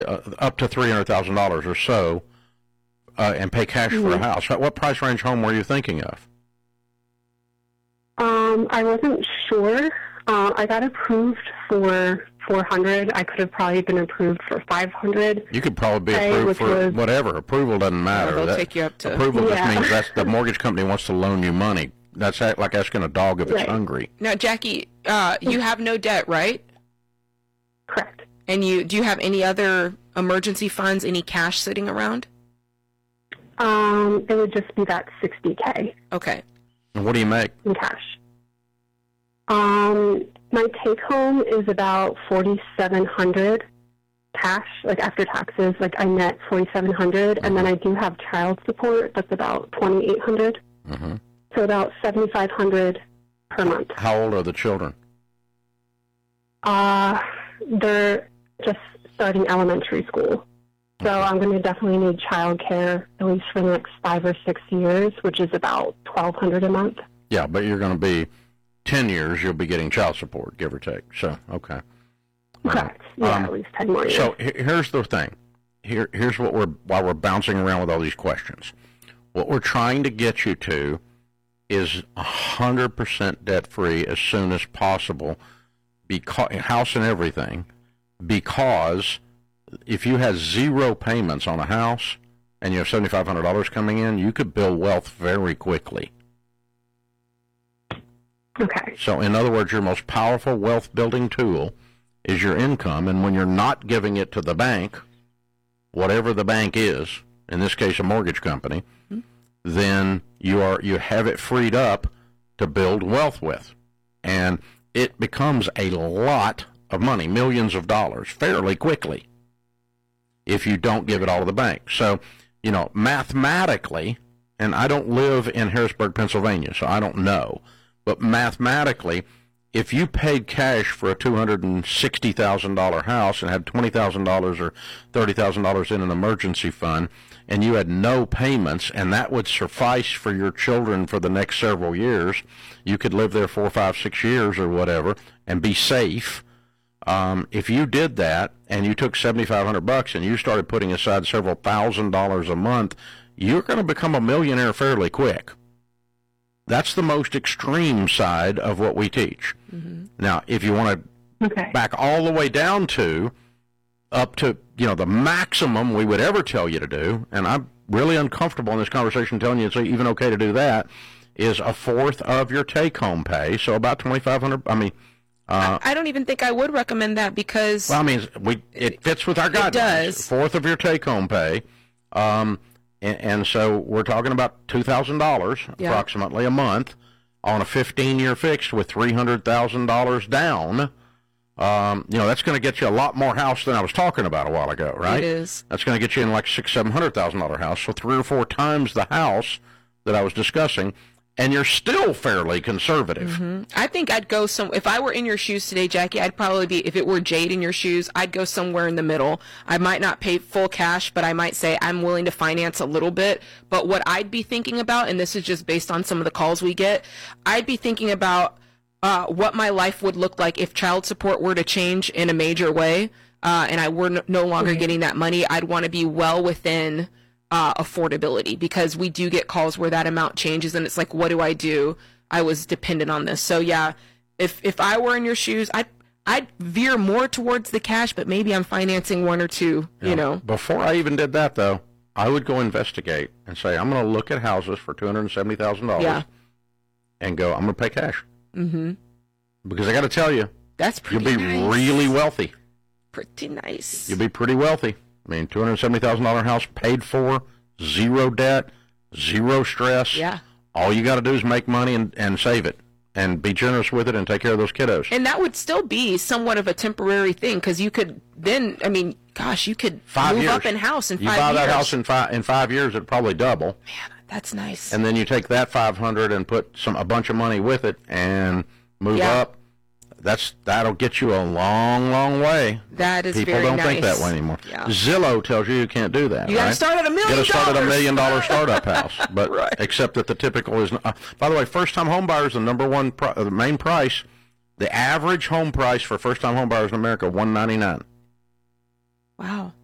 up to $300,000 or so, and pay cash for a house. What price range home were you thinking of? I wasn't sure. I got approved for $400. I could have probably been approved for $500. You could probably be approved for whatever. Approval doesn't matter. They'll take you up to approval. Just means that the mortgage company wants to loan you money. That's like asking a dog if it's hungry. Now, Jackie, you have no debt, right? Correct. And do you have any other emergency funds? Any cash sitting around? It would just be that $60K. Okay. And what do you make in cash? My take home is about $4,700 cash, like after taxes. Like I net $4,700, and then I do have child support. That's about $2,800. Mm-hmm. So about $7,500 per month. How old are the children? They're just starting elementary school. So I'm going to definitely need child care at least for the next 5 or 6 years, which is about $1,200 a month. Yeah, but you're going to be 10 years. You'll be getting child support, give or take. So okay. Correct. At least 10 more years. So here's the thing. Here's why we're bouncing around with all these questions. What we're trying to get you to is 100% debt free as soon as possible, because house and everything. Because if you had zero payments on a house and you have $7,500 coming in, you could build wealth very quickly. Okay. So, in other words, your most powerful wealth building tool is your income, and when you're not giving it to the bank, whatever the bank is, in this case a mortgage company, then you have it freed up to build wealth with. And it becomes a lot of money, millions of dollars, fairly quickly, if you don't give it all to the bank. So, mathematically, and I don't live in Harrisburg, Pennsylvania, so I don't know, but mathematically, if you paid cash for a $260,000 house and had $20,000 or $30,000 in an emergency fund, and you had no payments, and that would suffice for your children for the next several years, you could live there 4, 5, 6 years or whatever and be safe. If you did that and you took $7,500 and you started putting aside several $1,000s a month, you're going to become a millionaire fairly quick. That's the most extreme side of what we teach. Mm-hmm. Now, if you want to back all the way down to up to, the maximum we would ever tell you to do, and I'm really uncomfortable in this conversation telling you it's even okay to do that, is a fourth of your take-home pay, so about $2,500. I don't even think I would recommend that because... Well, it fits with our guidelines. It does. A fourth of your take-home pay. And so we're talking about $2,000 approximately a month on a 15-year fixed with $300,000 down. That's going to get you a lot more house than I was talking about a while ago, right? It is. That's going to get you in like $600,000-$700,000 house, so 3 or 4 times the house that I was discussing, and you're still fairly conservative. Mm-hmm. I think I'd go if I were in your shoes today, Jackie, I'd probably be, if it were Jade in your shoes, I'd go somewhere in the middle. I might not pay full cash, but I might say I'm willing to finance a little bit. But what I'd be thinking about, and this is just based on some of the calls we get, I'd be thinking about what my life would look like if child support were to change in a major way, and I were no longer getting that money. I'd want to be well within affordability, because we do get calls where that amount changes and it's like, what do I do? I was dependent on this. So yeah, if I were in your shoes, I'd veer more towards the cash, but maybe I'm financing 1 or 2, Before I even did that though, I would go investigate and say, I'm going to look at houses for $270,000 and go, I'm going to pay cash. Mm-hmm. Because I got to tell you, that's pretty you'll be really wealthy. Pretty nice. You'll be pretty wealthy. $270,000 house paid for, 0 debt, 0 stress. Yeah. All you got to do is make money and save it and be generous with it and take care of those kiddos. And that would still be somewhat of a temporary thing, because you could then, you could 5 move years. up in house in 5 years. You buy that house in 5 years, it'd probably double. Man, that's nice. And then you take that $500 and put a bunch of money with it and move up. That'll get you a long, long way. That is People very don't nice. think that way anymore. Yeah. Zillow tells you can't do that. You got to start at $1 million. Get start at $1 million startup house, but right. Except that the typical is. By the way, first-time home buyers, the number one, the main price, the average home price for first-time home buyers in America, $199. Wow.